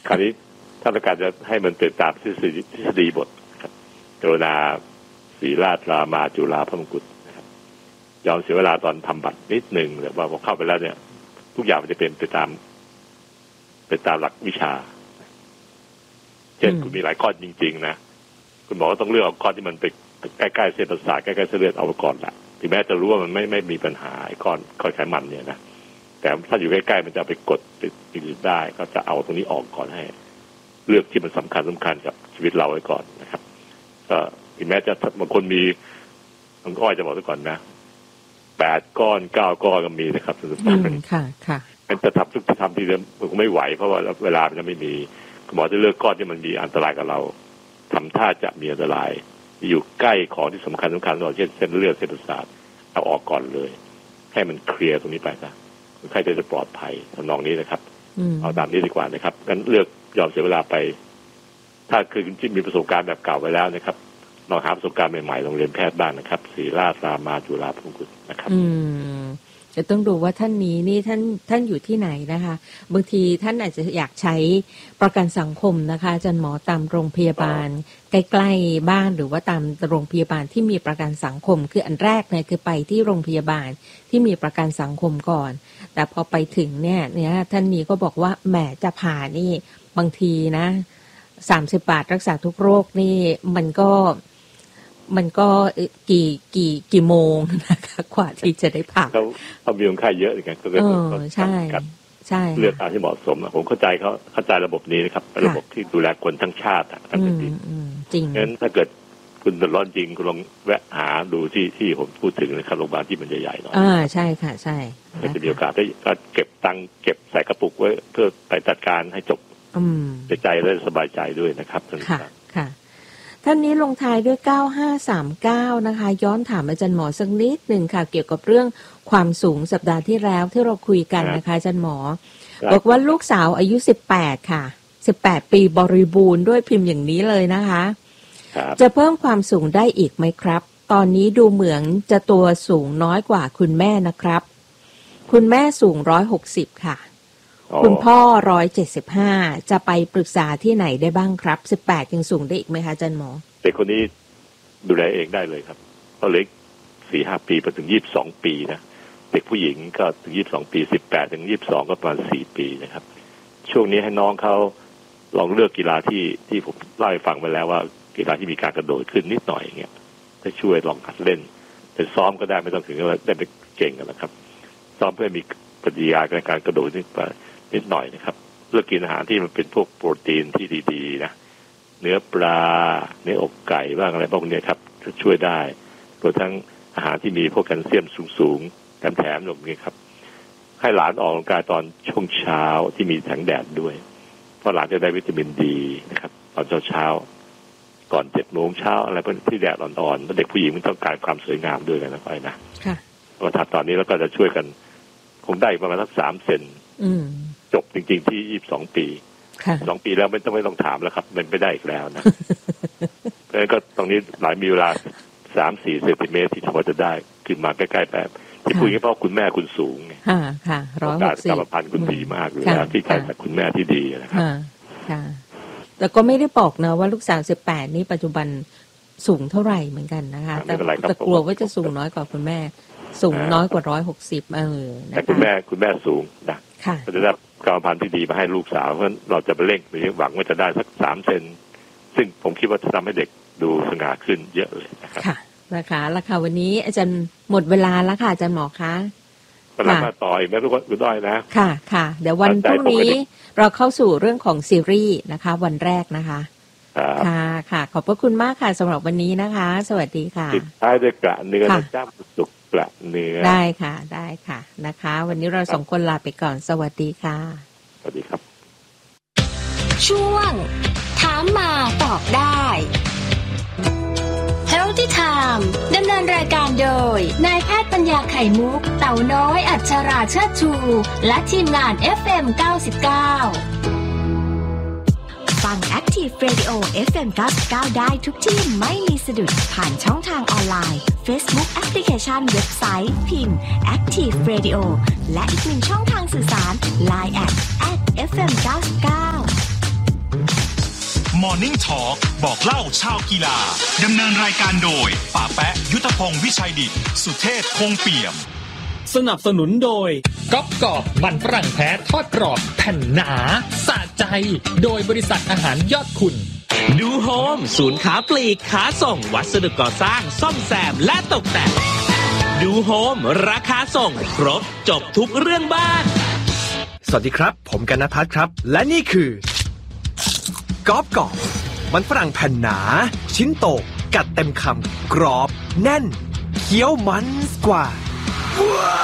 คราวนี้ถ้าต้องการจะให้มันเป็นตามทฤษฎีบทครับกรุณาศรีราชรามาจุฬาพระมงกุฎนะครับยอมเสียเวลาตอนทำบัตรนิดนึงแต่ว่าพอเข้าไปแล้วเนี่ยทุกอย่างมันจะเป็นไปตามหลักวิชาเช่นคุณมีหลายข้อจริงๆนะคุณหมอก็ต้องเลือกเอาข้อที่มันไปใกล้ๆเส้นประสาทใกล้ๆเส้นเลือดเอาไปก่อนละถึงแม้จะรู้ว่ามันไม่มีปัญหาไอ้ก้อนไขมันเนี่ยนะแต่ถ้าอยู่ใกล้ๆมันจะไปกดติดอื่นได้ก็จะเอาตรงนี้ออกก่อนให้เลือกที่มันสำคัญกับชีวิตเราไว้ก่อนนะครับก็ถึงแม้จะบางคนมีบางก้อยจะบอกไว้ก่อนนะ8 ก้อน 9 ก้อนก็มีนะครับค่ะมันจะทำทีเดียวมันคงไม่ไหวเพราะว่าเวลามันจะไม่มีหมอจะเลือกก้อนที่มันมีอันตรายกับเราทำท่าจะมีอันตรายอยู่ใกล้ของที่สำคัญเราเช่นเส้นเลือดเส้นประสาทเอาออกก่อนเลยให้มันเคลียร์ตรงนี้ไปซะคนไข้จะปลอดภัยทำนองนี้นะครับเอาตามนี้ดีกว่านะครับงั้นเลือกยอมเสียเวลาไปถ้าคือที่มีประสบการณ์แบบเก่าไว้แล้วนะครับลองหาประสบการณ์ใหม่ๆโรงเรียนแพทย์บ้างนะครับศรีราชรามาจุฬาภรมงกุฎนะครับจะต้องดูว่าท่านนี้นี่ท่านอยู่ที่ไหนนะคะบางทีท่านอาจจะอยากใช้ประกันสังคมนะคะอาจารย์หมอตามโรงพยาบาลใกล้ๆบ้านหรือว่าตามโรงพยาบาลที่มีประกันสังคมคืออันแรกเนี่ยคือไปที่โรงพยาบาลที่มีประกันสังคมก่อนแต่พอไปถึงเนี่ยท่านนี้ก็บอกว่าแหมจะผ่านี่บางทีนะ30 บาทรักษาทุกโรคนี่มันก็กี่โมงนะคะกว่าที่จะได้ผ่าเขามีคนไข้เยอะเหมือนกันก็เลยใช่เลือกเอาที่เหมาะสมผมเข้าใจระบบนี้นะครับระบบที่ดูแลคนทั้งชาติทั้งแผ่นดินจริงงั้นถ้าเกิดคุณร้อนจริงคุณลองแวะหาดูที่ผมพูดถึงนะครับโรงพยาบาลที่มันใหญ่ๆหน่อยใช่ค่ะใช่จะมีโอกาสได้เก็บตังค์เก็บใส่กระปุกไว้เพื่อไปจัดการให้จบใจและสบายใจด้วยนะครับค่ะท่านนี้ลงท้ายด้วย9539นะคะย้อนถามอาจารย์หมอสักนิดหนึ่งค่ะเกี่ยวกับเรื่องความสูงสัปดาห์ที่แล้วที่เราคุยกันนะคะอาจารย์หมอบอกว่าลูกสาวอายุ18ค่ะ18 ปีบริบูรณ์ด้วยพิมพ์อย่างนี้เลยนะคะจะเพิ่มความสูงได้อีกไหมครับตอนนี้ดูเหมือนจะตัวสูงน้อยกว่าคุณแม่นะครับคุณแม่สูง160ค่ะคุณพ่อ175จะไปปรึกษาที่ไหนได้บ้างครับ18ยังสูงได้อีกไหมคะอาจารย์หมอเด็กคนนี้ดูแลเองได้เลยครับเขาเล็ก 4-5 ปีไปถึง22 ปีนะเด็กผู้หญิงก็ถึง22 ปี18ถึง22ก็ประมาณ4 ปีนะครับช่วงนี้ให้น้องเขาลองเลือกกีฬาที่ผมเล่าให้ฟังไปแล้วว่ากีฬาที่มีการกระโดดขึ้นนิดหน่อยอย่างเงี้ยจะช่วยลองหัดเล่นเป็นซ้อมก็ได้ไม่ต้องถึงว่าได้ไปเก่งกันนะครับซ้อมเพื่อมีปฏิกิริยาในการกระโดดนิดหน่อยนะครับเลือกกินอาหารที่มันเป็นพวกโปรตีนที่ดีๆนะเนื้อปลาเนื้ออกไก่บ้างอะไรพวกนี้ครับจะช่วยได้รวมทั้งอาหารที่มีพวกแคลเซียมสูงๆแถมแบบนี้ครับให้หลานออกกำลังกายตอนช่วงเช้าที่มีแสงแดดด้วยเพราะหลานจะได้วิตามินดีนะครับตอนเช้าก่อน7 โมงเช้าอะไรพวกที่แดดอ่อนๆแล้วเด็กผู้หญิงมันต้องการความสวยงามด้วยกันนะไปนะพอถัดตอนนี้แล้วก็จะช่วยกันคงได้ประมาณสัก3 เซนจบจริงๆที่22 ปี2 ปีแล้วไม่ต้องถามแล้วครับมันไม่ได้อีกแล้วนะแล้วก็ตรงนี้หลายมีเวลา 3-4 เซนติเมตรที่พอจะได้ขึ้นมาใกล้ๆแบบที่พูดอย่างนี้เพราะคุณแม่คุณสูงไงค่ะ 160กรรมพันธุ์คุณดีมากเลยนะที่ใช้จากคุณแม่ที่ดีนะครับค่ะแต่ก็ไม่ได้บอกนะว่าลูกสาว18นี่ปัจจุบันสูงเท่าไหร่เหมือนกันนะคะแต่กลัวว่าจะสูงน้อยกว่าคุณแม่สูงน้อยกว่า160 แต่คุณแม่สูงนะก็จะได้กรรมพันธุ์ที่ดีมาให้ลูกสาวเพราะเราจะไปเร่งหวังว่าจะได้สัก3 เซนซึ่งผมคิดว่าจะทำให้เด็กดูสง่าขึ้นเยอะเลยนะครับค่ะนะคะแล้วค่ะวันนี้อาจารย์หมดเวลาแล้วค่ะอาจารย์หมอคะก็รับมาต่ออีกนะทุกคนคุณด้อยนะค่ะเดี๋ยววันพรุ่งนี้เราเข้าสู่เรื่องของซีรีส์นะคะวันแรกนะคะค่ะขอบพระคุณมากค่ะสำหรับวันนี้นะคะสวัสดีค่ะปิดท้ายด้วยกระเนื้อจ้ำสุกกระเนื้อได้ค่ะนะคะวันนี้เรา2 คนลาไปก่อนสวัสดีค่ะสวัสดีครับช่วงถามมาตอบได้ Healthy Time ดำเนินรายการโดยนายแพทย์ปัญญาไข่มุกเต่าน้อยอัชราเชิดชูและทีมงาน FM 99 ฟัง Active Radio FM 99ได้ทุกที่ไม่มีสะดุดผ่านช่องทางออนไลน์ Facebook Application เว็บไซต์พิมพ์ Active Radio และอีก1ช่องทางสื่อสาร Line @FM 99 Morning Talk บอกเล่าชาวกีฬาดำเนินรายการโดยป่าแปะยุทธพงศ์วิชัยดิษฐ์สุเทพคงเปี่ยมสนับสนุนโดยก๊อบกรอบมันฝรั่งแท้ทอดกรอบแผ่นหนาสะใจโดยบริษัทอาหารยอดคุณดูโฮมศูนย์ค้าปลีกค้าส่งวัสดุก่อสร้างซ่อมแซมและตกแต่งดูโฮมราคาส่งครบจบทุกเรื่องบ้านสวัสดีครับผมกนภัทรครับและนี่คือก๊อบกรอบมันฝรั่งแผ่นหนาชิ้นโตกัดเต็มคำกรอบแน่นเคี้ยวมันกว่า